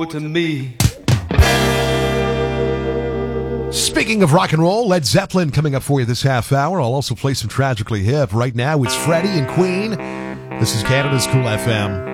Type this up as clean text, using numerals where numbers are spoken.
to me. Speaking of rock and roll, Led Zeppelin coming up for you this half hour. I'll also play some Tragically Hip. Right now, it's Freddie and Queen. This is Canada's Cool FM.